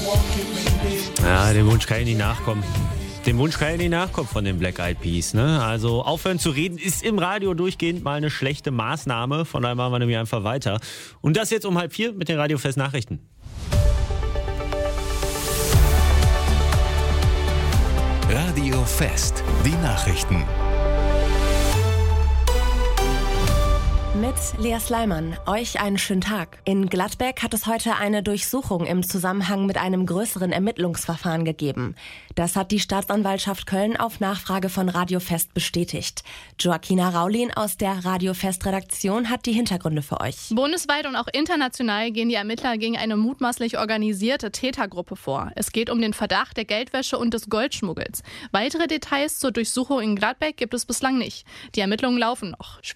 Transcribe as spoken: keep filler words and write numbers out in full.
Ja, dem Wunsch kann ich nicht nachkommen. Dem Wunsch kann ich nicht nachkommen von den Black Eyed Peas. Ne? Also aufhören zu reden ist im Radio durchgehend mal eine schlechte Maßnahme. Von daher machen wir nämlich einfach weiter. Und das jetzt um halb vier mit den Radiofest Nachrichten. Radiofest, die Nachrichten. Mit Lea Sleiman. Euch einen schönen Tag. In Gladbeck hat es heute eine Durchsuchung im Zusammenhang mit einem größeren Ermittlungsverfahren gegeben. Das hat die Staatsanwaltschaft Köln auf Nachfrage von Radiofest bestätigt. Joaquina Raulin aus der Radiofest-Redaktion hat die Hintergründe für euch. Bundesweit und auch international gehen die Ermittler gegen eine mutmaßlich organisierte Tätergruppe vor. Es geht um den Verdacht der Geldwäsche und des Goldschmuggels. Weitere Details zur Durchsuchung in Gladbeck gibt es bislang nicht. Die Ermittlungen laufen noch.